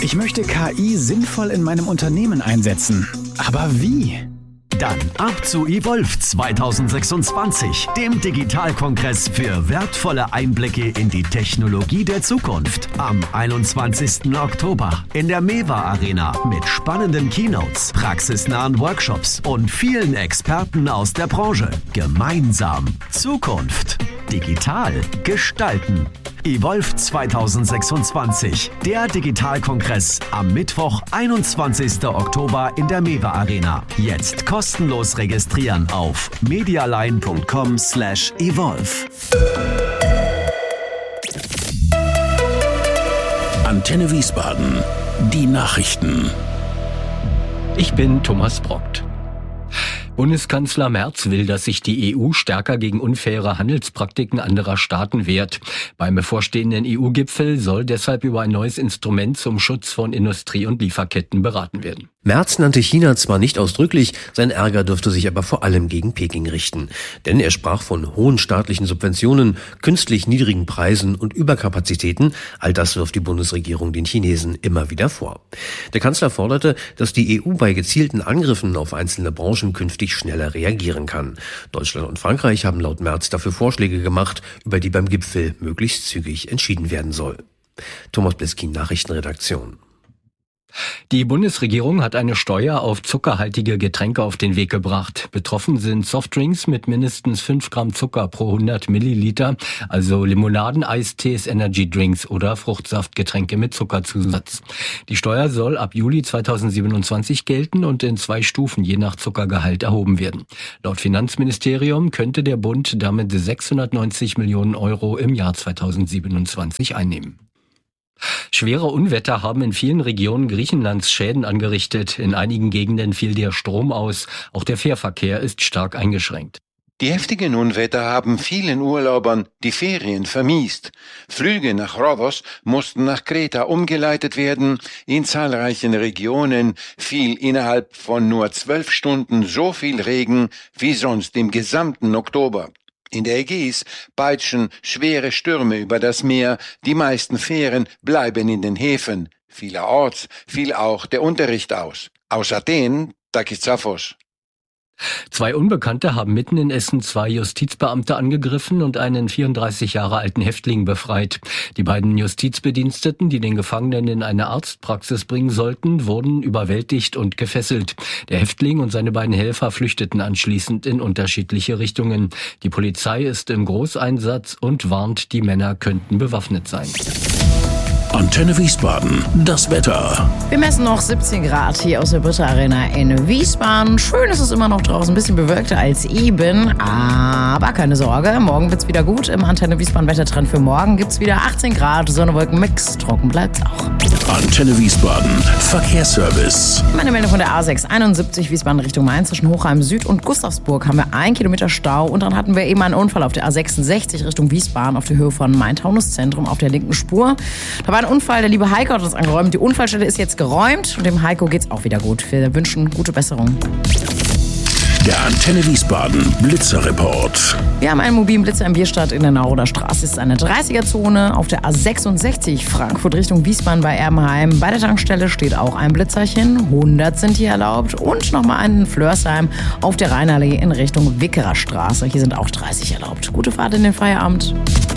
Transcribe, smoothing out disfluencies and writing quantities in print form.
Ich möchte KI sinnvoll in meinem Unternehmen einsetzen. Aber wie? Dann ab zu Evolve 2026, dem Digitalkongress für wertvolle Einblicke in die Technologie der Zukunft. Am 21. Oktober in der MEWA Arena mit spannenden Keynotes, praxisnahen Workshops und vielen Experten aus der Branche. Gemeinsam Zukunft digital gestalten. Evolve 2026, der Digitalkongress am Mittwoch, 21. Oktober in der MEWA Arena. Jetzt kostenlos registrieren auf medialine.com/evolve. Antenne Wiesbaden, die Nachrichten. Ich bin Thomas Brockt. Bundeskanzler Merz will, dass sich die EU stärker gegen unfaire Handelspraktiken anderer Staaten wehrt. Beim bevorstehenden EU-Gipfel soll deshalb über ein neues Instrument zum Schutz von Industrie- und Lieferketten beraten werden. Merz nannte China zwar nicht ausdrücklich, sein Ärger dürfte sich aber vor allem gegen Peking richten. Denn er sprach von hohen staatlichen Subventionen, künstlich niedrigen Preisen und Überkapazitäten. All das wirft die Bundesregierung den Chinesen immer wieder vor. Der Kanzler forderte, dass die EU bei gezielten Angriffen auf einzelne Branchen künftig schneller reagieren kann. Deutschland und Frankreich haben laut Merz dafür Vorschläge gemacht, über die beim Gipfel möglichst zügig entschieden werden soll. Thomas Bliskin, Nachrichtenredaktion. Die Bundesregierung hat eine Steuer auf zuckerhaltige Getränke auf den Weg gebracht. Betroffen sind Softdrinks mit mindestens 5 Gramm Zucker pro 100 Milliliter, also Limonaden, Eistees, Energydrinks oder Fruchtsaftgetränke mit Zuckerzusatz. Die Steuer soll ab Juli 2027 gelten und in 2 Stufen je nach Zuckergehalt erhoben werden. Laut Finanzministerium könnte der Bund damit 690 Millionen Euro im Jahr 2027 einnehmen. Schwere Unwetter haben in vielen Regionen Griechenlands Schäden angerichtet. In einigen Gegenden fiel der Strom aus. Auch der Fährverkehr ist stark eingeschränkt. Die heftigen Unwetter haben vielen Urlaubern die Ferien vermiest. Flüge nach Rhodos mussten nach Kreta umgeleitet werden. In zahlreichen Regionen fiel innerhalb von nur 12 Stunden so viel Regen wie sonst im gesamten Oktober. In der Ägäis peitschen schwere Stürme über das Meer. Die meisten Fähren bleiben in den Häfen. Vielerorts fiel auch der Unterricht aus. Aus Athen, Takis Zaphos. 2 Unbekannte haben mitten in Essen 2 Justizbeamte angegriffen und einen 34 Jahre alten Häftling befreit. Die beiden Justizbediensteten, die den Gefangenen in eine Arztpraxis bringen sollten, wurden überwältigt und gefesselt. Der Häftling und seine beiden Helfer flüchteten anschließend in unterschiedliche Richtungen. Die Polizei ist im Großeinsatz und warnt, die Männer könnten bewaffnet sein. Antenne Wiesbaden, das Wetter. Wir messen noch 17 Grad hier aus der Britta Arena in Wiesbaden. Schön ist es immer noch draußen, ein bisschen bewölkter als eben. Aber keine Sorge, morgen wird's wieder gut. Im Antenne Wiesbaden Wettertrend für morgen gibt's wieder 18 Grad, Sonne-Wolken-Mix, trocken bleibt's auch. Antenne Wiesbaden, Verkehrsservice. Meine Meldung von der A671 Wiesbaden Richtung Mainz zwischen Hochheim Süd und Gustavsburg haben wir 1 Kilometer Stau. Und dann hatten wir eben einen Unfall auf der A66 Richtung Wiesbaden auf der Höhe von Main-Taunus-Zentrum auf der linken Spur. Da war ein Unfall, der liebe Heiko hat uns angeräumt. Die Unfallstelle ist jetzt geräumt und dem Heiko geht's auch wieder gut. Wir wünschen gute Besserung. Der Antenne Wiesbaden Blitzerreport. Wir haben einen mobilen Blitzer im Bierstadt in der Nauroder Straße. Es ist eine 30er-Zone auf der A66 Frankfurt Richtung Wiesbaden bei Erbenheim. Bei der Tankstelle steht auch ein Blitzerchen. 100 sind hier erlaubt. Und nochmal einen in Flörsheim auf der Rheinallee in Richtung Wickerer Straße. Hier sind auch 30 erlaubt. Gute Fahrt in den Feierabend.